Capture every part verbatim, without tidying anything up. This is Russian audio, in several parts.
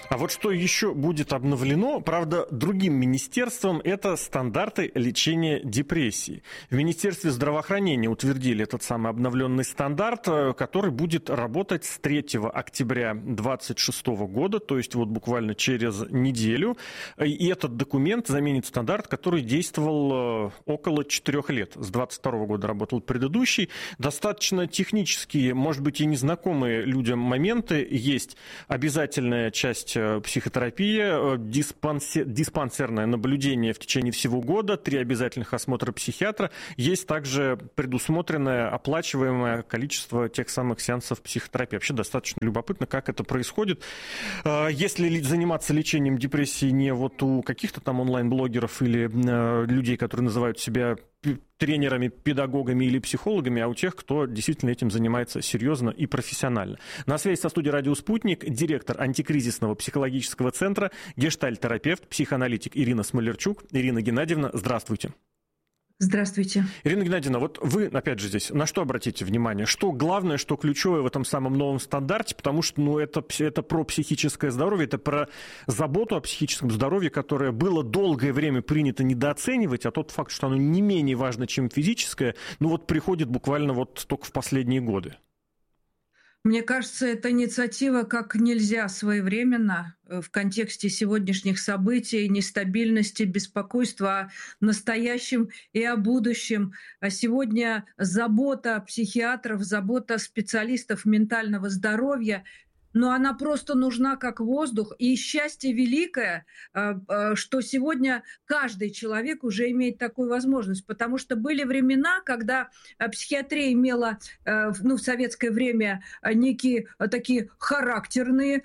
А вот что еще будет обновлено, правда, другим министерством, это стандарты лечения депрессии. В Министерстве здравоохранения утвердили этот самый обновленный стандарт, который будет работать с третьего октября две тысячи двадцать шестого года, то есть вот буквально через неделю. И этот документ заменит стандарт, который действовал около четырех лет. С двадцать второго года работал предыдущий. Достаточно технические, может быть, и незнакомые людям моменты. Есть обязательная часть психотерапия, диспансер, диспансерное наблюдение в течение всего года, три обязательных осмотра психиатра. Есть также предусмотренное оплачиваемое количество тех самых сеансов психотерапии. Вообще достаточно любопытно, как это происходит. Если заниматься лечением депрессии не вот у каких-то там онлайн-блогеров или людей, которые называют себя тренерами, педагогами или психологами, а у тех, кто действительно этим занимается серьезно и профессионально. На связи со студией «Радио Спутник» директор антикризисного психологического центра, гештальт-терапевт, психоаналитик Ирина Смолерчук. Ирина Геннадьевна, здравствуйте. Здравствуйте. Ирина Геннадьевна, вот вы, опять же, здесь на что обратите внимание? Что главное, что ключевое в этом самом новом стандарте? Потому что ну, это, это про психическое здоровье, это про заботу о психическом здоровье, которое было долгое время принято недооценивать, а тот факт, что оно не менее важно, чем физическое, ну вот приходит буквально вот только в последние годы. Мне кажется, эта инициатива как нельзя своевременно в контексте сегодняшних событий, нестабильности, беспокойства о настоящем и о будущем. А сегодня забота психиатров, забота специалистов ментального здоровья, но она просто нужна как воздух. И счастье великое, что сегодня каждый человек уже имеет такую возможность. Потому что были времена, когда психиатрия имела ну, в советское время некие такие характерные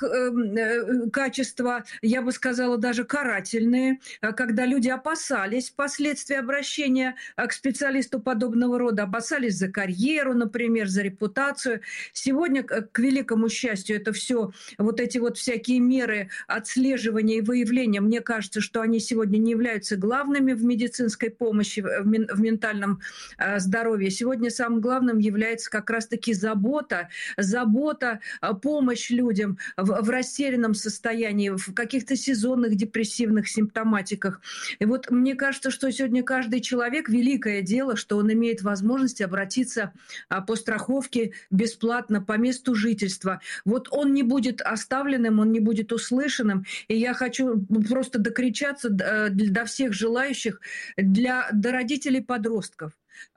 качества, я бы сказала, даже карательные, когда люди опасались последствий обращения к специалисту подобного рода, опасались за карьеру, например, за репутацию. Сегодня, к великому счастью, это все, вот эти вот всякие меры отслеживания и выявления, мне кажется, что они сегодня не являются главными в медицинской помощи, в ментальном здоровье. Сегодня самым главным является как раз-таки забота, забота, помощь людям в, в растерянном состоянии, в каких-то сезонных депрессивных симптоматиках. И вот мне кажется, что сегодня каждый человек, великое дело, что он имеет возможность обратиться по страховке бесплатно по месту жительства. Вот он не будет оставленным, он не будет услышанным. И я хочу просто докричаться до всех желающих, для, до родителей подростков,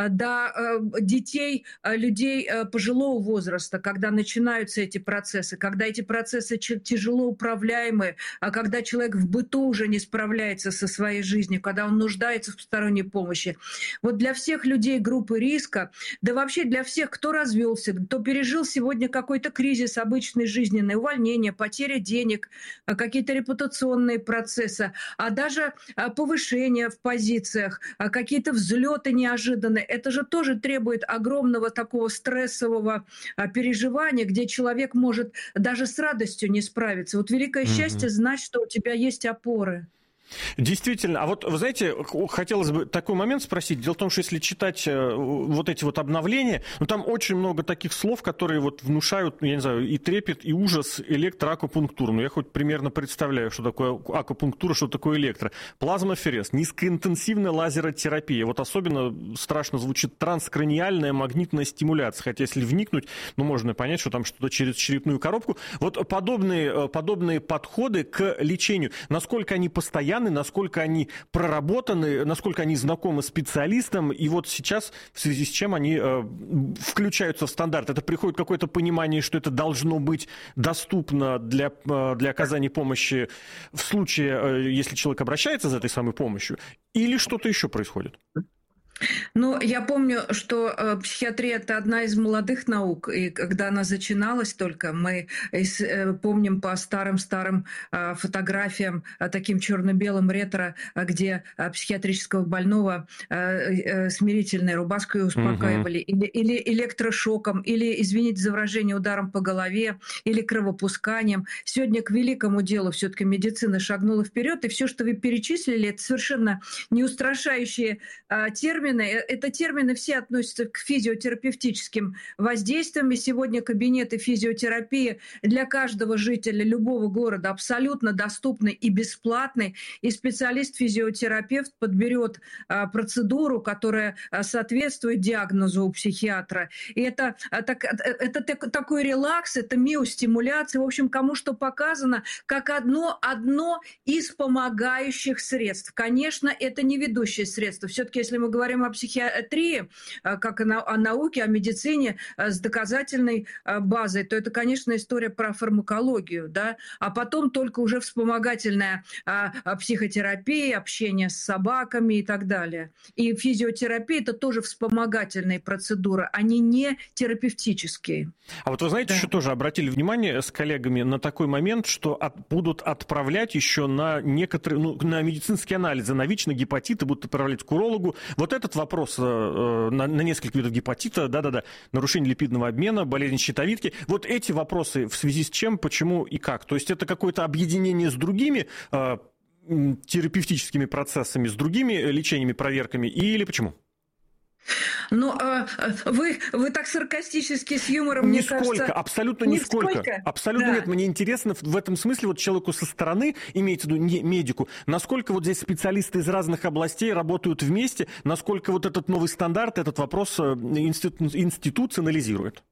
до детей, людей пожилого возраста, когда начинаются эти процессы, когда эти процессы тяжело управляемы, а когда человек в быту уже не справляется со своей жизнью, когда он нуждается в посторонней помощи. Вот для всех людей группы риска, да вообще для всех, кто развелся, кто пережил сегодня какой-то кризис обычной жизненной, увольнение, потеря денег, какие-то репутационные процессы, а даже повышение в позициях, какие-то взлеты неожиданные. Это же тоже требует огромного такого стрессового переживания, где человек может даже с радостью не справиться. Вот великое mm-hmm. счастье знать, что у тебя есть опоры. Действительно. А вот, вы знаете, хотелось бы такой момент спросить. Дело в том, что если читать вот эти вот обновления, ну, там очень много таких слов, которые вот внушают, я не знаю, и трепет, и ужас электроакупунктуру. Ну, я хоть примерно представляю, что такое акупунктура, что такое электро. Плазмоферез, низкоинтенсивная лазеротерапия. Вот особенно страшно звучит транскраниальная магнитная стимуляция. Хотя, если вникнуть, ну, можно понять, что там что-то через черепную коробку. Вот подобные, подобные подходы к лечению, насколько они постоянны, насколько они проработаны, насколько они знакомы специалистам, и вот сейчас в связи с чем они э, включаются в стандарт. Это приходит какое-то понимание, что это должно быть доступно для, э, для оказания помощи в случае, э, если человек обращается за этой самой помощью, или что-то еще происходит? Ну, я помню, что э, психиатрия – это одна из молодых наук, и когда она начиналась только, мы э, помним по старым-старым э, фотографиям, э, таким черно-белым ретро, э, где э, психиатрического больного э, э, смирительной рубашкой успокаивали, mm-hmm. или, или электрошоком, или, извините за выражение, ударом по голове, или кровопусканием. Сегодня к великому делу все-таки медицина шагнула вперед, и все, что вы перечислили, это совершенно неустрашающие э, термины, термины, это термины все относятся к физиотерапевтическим воздействиям. И сегодня кабинеты физиотерапии для каждого жителя любого города абсолютно доступны и бесплатны. И специалист-физиотерапевт подберет а, процедуру, которая а, соответствует диагнозу у психиатра. И это, а, так, это так, такой релакс, это миостимуляция. В общем, кому что показано, как одно, одно из помогающих средств. Конечно, это не ведущее средство. Все-таки, если мы говорим о психиатрии, как о науке, о медицине с доказательной базой, то это, конечно, история про фармакологию, да, а потом только уже вспомогательная психотерапия, общение с собаками и так далее. И физиотерапия — это тоже вспомогательные процедуры, они не терапевтические. А вот вы знаете, да. еще тоже обратили внимание с коллегами на такой момент, что от, будут отправлять еще на некоторые, ну, на медицинские анализы, на ВИЧ, на гепатиты будут отправлять к урологу. Вот этот вопрос э, на, на несколько видов гепатита, да-да-да, нарушение липидного обмена, болезнь щитовидки. Вот эти вопросы в связи с чем, почему и как? То есть это какое-то объединение с другими э, терапевтическими процессами, с другими лечениями, проверками или почему? Ну, вы, вы так саркастически, с юмором, мне нисколько, кажется... абсолютно нисколько. нисколько. Абсолютно да. Нет. Мне интересно в этом смысле вот человеку со стороны, имеется в виду не медику, насколько вот здесь специалисты из разных областей работают вместе, насколько вот этот новый стандарт, этот вопрос институт, институционализирует.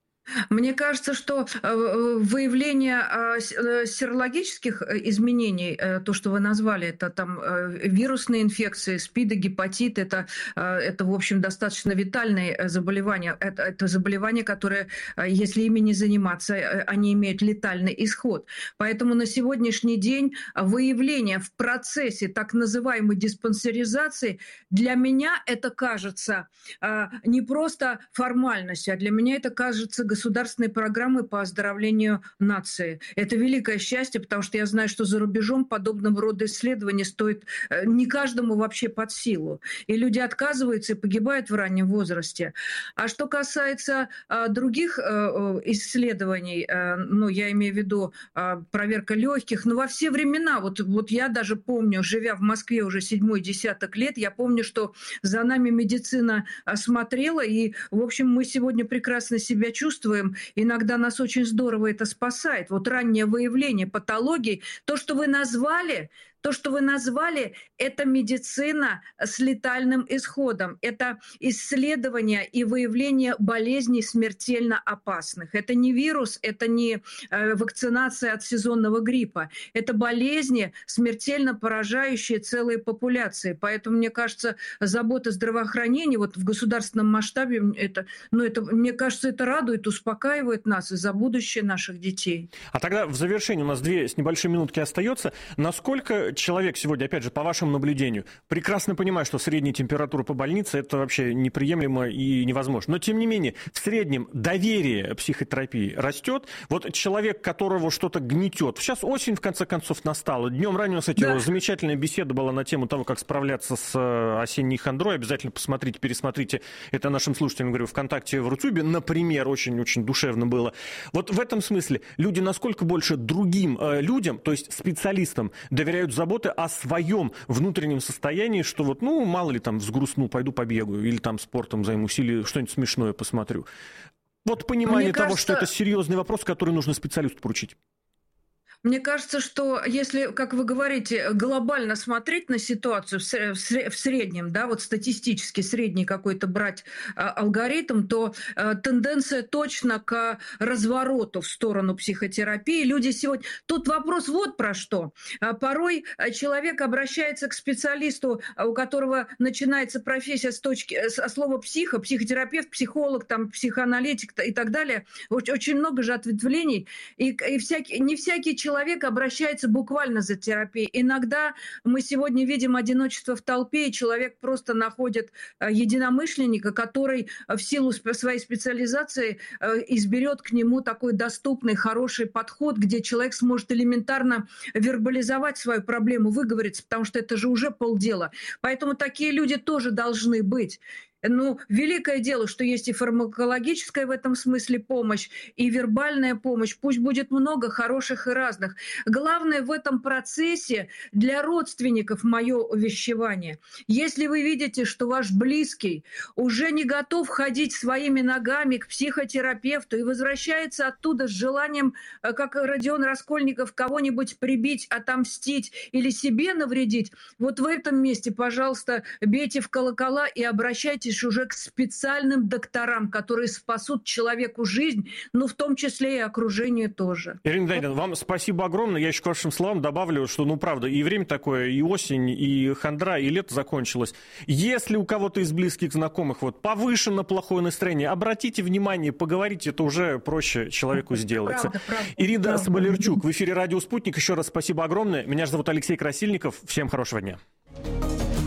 Мне кажется, что выявление серологических изменений, то, что вы назвали, это там вирусные инфекции, СПИД, гепатит, это, это в общем, достаточно витальные заболевания. Это, это заболевания, которые, если ими не заниматься, они имеют летальный исход. Поэтому на сегодняшний день выявление в процессе так называемой диспансеризации для меня это кажется не просто формальностью, а для меня это кажется государственной программы по оздоровлению нации. Это великое счастье, потому что я знаю, что за рубежом подобного рода исследования стоит не каждому вообще под силу. И люди отказываются и погибают в раннем возрасте. А что касается а, других а, исследований, а, ну, я имею в виду а, проверка легких, но во все времена, вот, вот я даже помню, живя в Москве уже седьмой десяток лет, я помню, что за нами медицина смотрела, и, в общем, мы сегодня прекрасно себя чувствуем. Иногда нас очень здорово это спасает. Вот раннее выявление патологий, то, что вы назвали, то, что вы назвали, это медицина с летальным исходом. Это исследование и выявление болезней смертельно опасных. Это не вирус, это не вакцинация от сезонного гриппа. Это болезни, смертельно поражающие целые популяции. Поэтому, мне кажется, забота здравоохранения вот в государственном масштабе, это, ну, это, мне кажется, это радует, успокаивает нас и за будущее наших детей. А тогда в завершении у нас две с небольшой минутки остается. Насколько человек сегодня, опять же, по вашему наблюдению, прекрасно понимает, что средняя температура по больнице – это вообще неприемлемо и невозможно. Но, тем не менее, в среднем доверие психотерапии растет. Вот человек, которого что-то гнетет. Сейчас осень, в конце концов, настала. Днем ранее, кстати, да. замечательная беседа была на тему того, как справляться с осенней хандрой. Обязательно посмотрите, пересмотрите. Это нашим слушателям, говорю, ВКонтакте, в Рутюбе, например, очень-очень душевно было. Вот в этом смысле люди насколько больше другим э, людям, то есть специалистам, доверяют заботы о своем внутреннем состоянии, что вот, ну, мало ли там взгрустну, пойду побегаю, или там спортом займусь, или что-нибудь смешное посмотрю. Вот понимание Мне того, кажется... что это серьезный вопрос, который нужно специалисту поручить. Мне кажется, что если, как вы говорите, глобально смотреть на ситуацию в среднем, да, вот статистически средний какой-то брать алгоритм, то тенденция точно к развороту в сторону психотерапии. Люди сегодня... Тут вопрос вот про что. Порой человек обращается к специалисту, у которого начинается профессия с точки, с слова психо, психотерапевт, психолог, там, психоаналитик и так далее. Очень много же ответвлений. И, и всякий, не всякий человек Человек обращается буквально за терапией. Иногда мы сегодня видим одиночество в толпе, и человек просто находит единомышленника, который в силу своей специализации изберет к нему такой доступный, хороший подход, где человек сможет элементарно вербализовать свою проблему, выговориться, потому что это же уже полдела. Поэтому такие люди тоже должны быть. Ну, великое дело, что есть и фармакологическая в этом смысле помощь, и вербальная помощь. Пусть будет много хороших и разных. Главное в этом процессе для родственников мое увещевание. Если вы видите, что ваш близкий уже не готов ходить своими ногами к психотерапевту и возвращается оттуда с желанием, как Родион Раскольников, кого-нибудь прибить, отомстить или себе навредить, вот в этом месте, пожалуйста, бейте в колокола и обращайтесь уже к специальным докторам, которые спасут человеку жизнь, но в том числе и окружение тоже. Ирина Даниловна, вам спасибо огромное. Я еще к вашим словам добавлю, что, ну, правда, и время такое, и осень, и хандра, и лето закончилось. Если у кого-то из близких знакомых вот повышено плохое настроение, обратите внимание, поговорите, это уже проще человеку сделается. Правда, правда, Ирина правда. Соболевчук в эфире «Радио Спутник». Еще раз спасибо огромное. Меня зовут Алексей Красильников. Всем хорошего дня.